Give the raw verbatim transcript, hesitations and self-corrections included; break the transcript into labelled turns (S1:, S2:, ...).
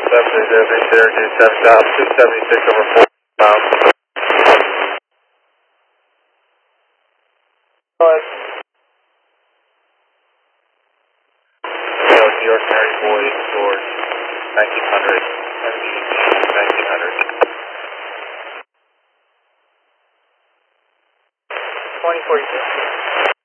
S1: seven zero three zero two seven thousand two seventy six over four miles. Five. So New York Mary Boy Sword nineteen hundred. nineteen hundred. twenty forty-six.